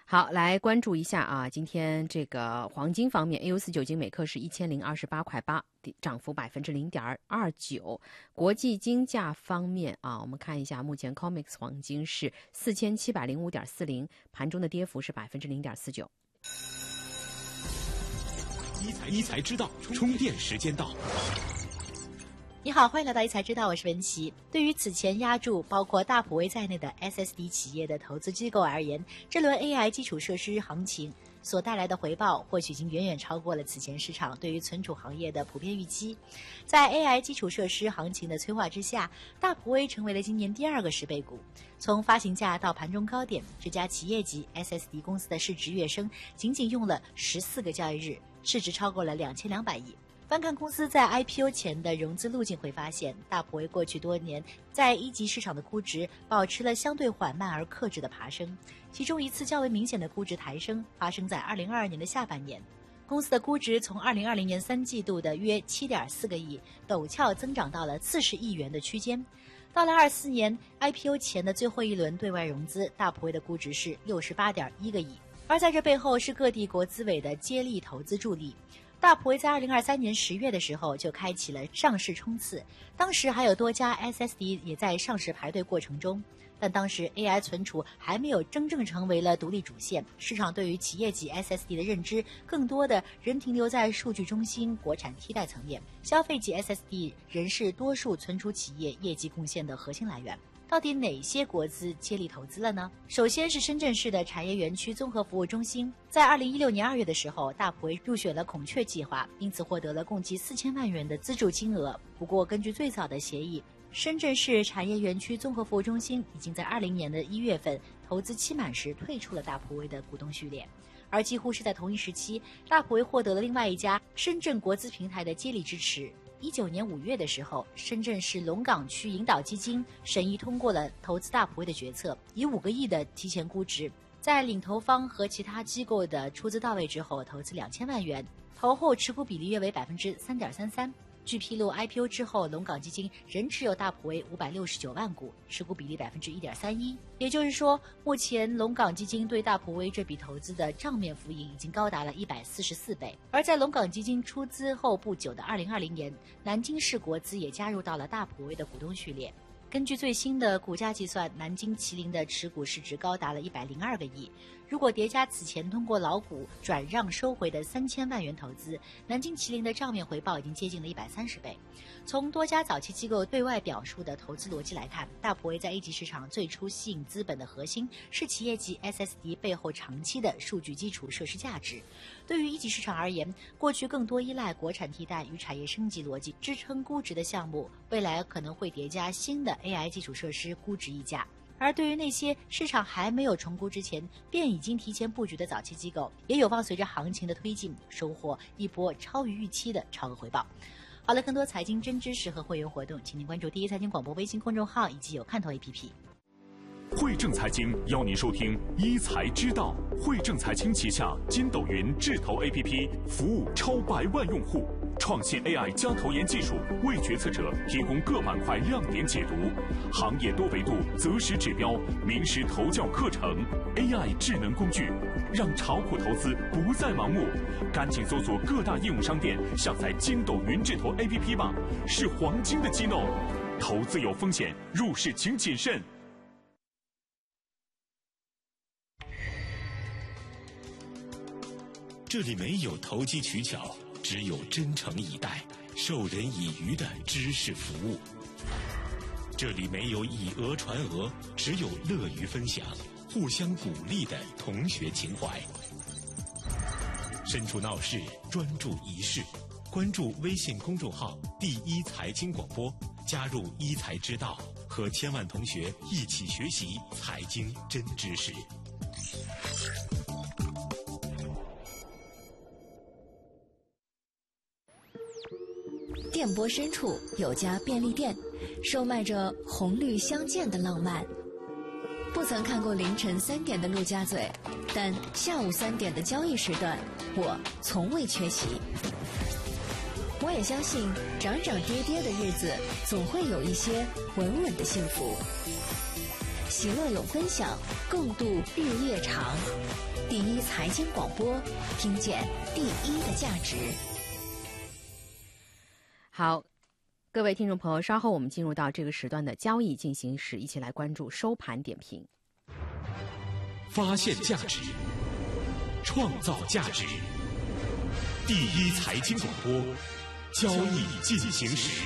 好，来关注一下啊，今天这个黄金方面 ，AU4 金每克是1028.8块，涨幅0.29%。国际金价方面啊，我们看一下，目前 COMEX 黄金是4705.40，盘中的跌幅是0.49%。 一财知道，充电时间到。 你好，欢迎来到一财知道，我是文琪。对于此前押注包括大普威在内的 SSD 企业的投资机构而言，这轮 AI 基础设施行情所带来的回报或许已经远远超过了此前市场对于存储行业的普遍预期。在 AI 基础设施行情的催化之下，大普威成为了今年第2个10倍股。从发行价到盘中高点，这家企业级 SSD 公司的市值跃升仅仅用了14个交易日，市值超过了2200亿。翻看公司在 IPO 前的融资路径会发现，大普威过去多年在一级市场的估值保持了相对缓慢而克制的爬升，其中一次较为明显的估值抬升发生在2022年的下半年，公司的估值从2020年3季度的约 7.4 个亿陡峭增长到了40亿元的区间。到了24年 IPO 前的最后一轮对外融资，大普威的估值是 68.1 个亿，而在这背后是各地国资委的接力投资助力。大普威在2023年10月的时候就开启了上市冲刺，当时还有多家 SSD 也在上市排队过程中，但当时 AI 存储还没有真正成为了独立主线，市场对于企业级 SSD 的认知更多的仍停留在数据中心、国产替代层面，消费级 SSD 仍是多数存储企业业绩贡献的核心来源。到底哪些国资接力投资了呢？首先是深圳市的产业园区综合服务中心，在2016年2月的时候，大普威入选了孔雀计划，因此获得了共计4000万元的资助金额。不过根据最早的协议，深圳市产业园区综合服务中心已经在20年的1月份投资期满时退出了大普威的股东序列。而几乎是在同一时期，大普威获得了另外一家深圳国资平台的接力支持。19年5月的时候，深圳市龙岗区引导基金审议通过了投资大普威的决策，以5个亿的提前估值，在领投方和其他机构的出资到位之后，投资2000万元，投后持股比例约为 3.33%。据披露 ，IPO 之后，龙岗基金仍持有大普威569万股，持股比例 1.31%。也就是说，目前龙岗基金对大普威这笔投资的账面浮盈已经高达了144倍。而在龙岗基金出资后不久的2020年，南京市国资也加入到了大普威的股东序列。根据最新的股价计算，南京麒麟的持股市值高达了102个亿。如果叠加此前通过老股转让收回的3000万元投资，南京麒麟的账面回报已经接近了130倍。从多家早期机构对外表述的投资逻辑来看，大普威在一级市场最初吸引资本的核心是企业级 SSD 背后长期的数据基础设施价值。对于一级市场而言，过去更多依赖国产替代与产业升级逻辑支撑估值的项目，未来可能会叠加新的 AI 基础设施估值溢价。而对于那些市场还没有重估之前便已经提前布局的早期机构，也有望随着行情的推进收获一波超于预期的超额回报。好了，更多财经真知识和会员活动，请您关注第一财经广播微信公众号以及有看头 APP。 汇正财经邀您收听一财知道。汇正财经旗下筋斗云智投 APP 服务超100万用户，创新 AI 加投研技术，为决策者提供各板块亮点解读，行业多维度择时指标，名师投教课程 ，AI 智能工具，让炒股投资不再盲目。赶紧搜索各大应用商店，下载筋斗云智投 APP 吧，是黄金的激动。投资有风险，入市请谨慎。 这里没有投机取巧，只有真诚以待、授人以渔的知识服务。这里没有以讹传讹，只有乐于分享、互相鼓励的同学情怀。身处闹市，专注一事。关注微信公众号“第一财经广播”，加入一财知道，和千万同学一起学习财经真知识。 电波深处有家便利店，售卖着红绿相间的浪漫。不曾看过凌晨3点的陆家嘴，但下午3点的交易时段，我从未缺席。我也相信，涨涨跌跌的日子，总会有一些稳稳的幸福。 喜乐有分享，共度日夜长。第一财经广播，听见第一的价值。 好，各位听众朋友，稍后我们进入到这个时段的交易进行时，一起来关注收盘点评。 发现价值，创造价值。第一财经广播，交易进行时。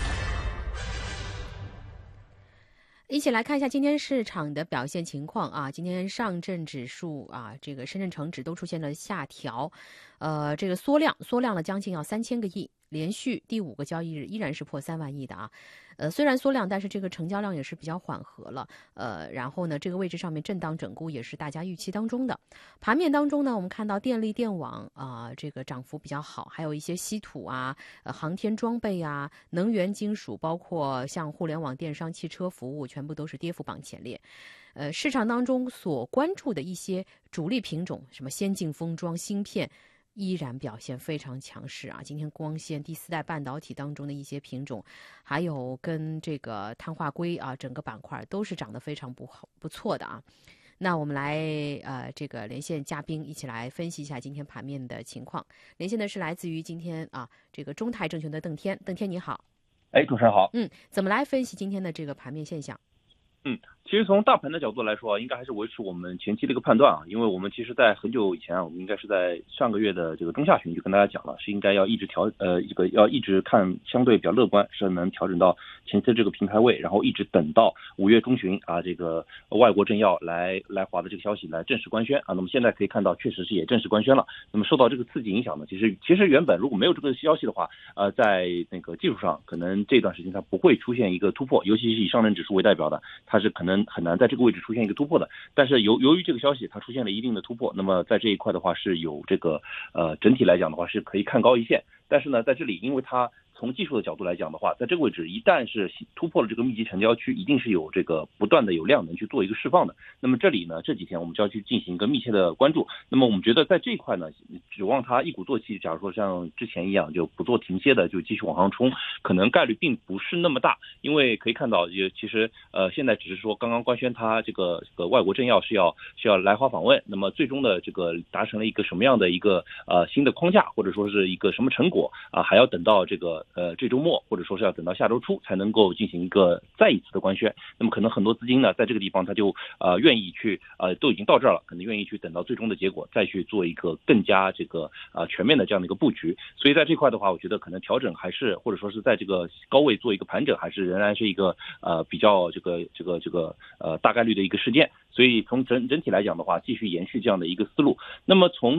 一起来看一下今天市场的表现情况啊。今天上证指数啊，这个深圳成指都出现了下调，这个缩量了将近要3000个亿，连续第5个交易日依然是破3万亿的啊。虽然缩量，但是这个成交量也是比较缓和了。然后呢，这个位置上面震荡整固也是大家预期当中的。盘面当中呢，我们看到电力电网这个涨幅比较好，还有一些稀土啊、航天装备啊、能源金属，包括像互联网、电商、汽车服务，全部都是跌幅榜前列。市场当中所关注的一些主力品种，什么先进封装、芯片，依然表现非常强势啊！今天光纤、第4代半导体当中的一些品种，还有跟这个碳化硅啊，整个板块都是涨得非常不错的啊。那我们来这个连线嘉宾，一起来分析一下今天盘面的情况。连线的是来自于今天这个中泰证券的邓天，邓天你好。 主持人好。 怎么来分析今天的这个盘面现象？ 其实从大盘的角度来说，应该还是维持我们前期的一个判断啊，因为我们其实在很久以前我们应该是在上个月的这个中下旬就跟大家讲了，是应该要一直要一直看相对比较乐观，是能调整到前期这个平台位，然后一直等到5月中旬啊，这个外国政要来华的这个消息来正式官宣啊，那么现在可以看到确实是也正式官宣了。那么受到这个刺激影响呢，其实原本如果没有这个消息的话，在那个技术上可能这段时间它不会出现一个突破，尤其是以上证指数为代表的，它是可能很难在这个位置出现一个突破的。但是由于这个消息它出现了一定的突破，那么在这一块的话是有这个整体来讲的话是可以看高一线。但是呢，在这里因为它从技术的角度来讲的话，在这个位置一旦是突破了这个密集成交区，一定是有这个不断的有量能去做一个释放的。那么这里呢，这几天我们就要去进行一个密切的关注。那么我们觉得在这一块呢，指望它一鼓作气，假如说像之前一样就不做停歇的就继续往上冲，可能概率并不是那么大。因为可以看到其实现在只是说刚刚官宣它这个外国政要是要来华访问，那么最终的这个达成了一个什么样的一个新的框架，或者说是一个什么成果啊，还要等到这个这周末或者说是要等到下周初才能够进行一个再一次的官宣。那么可能很多资金呢在这个地方他就愿意去都已经到这儿了，可能愿意去等到最终的结果再去做一个更加这个全面的这样的一个布局。所以在这块的话，我觉得可能调整还是或者说是在这个高位做一个盘整，还是仍然是一个比较这个大概率的一个事件。所以从整体来讲的话，继续延续这样的一个思路。那么从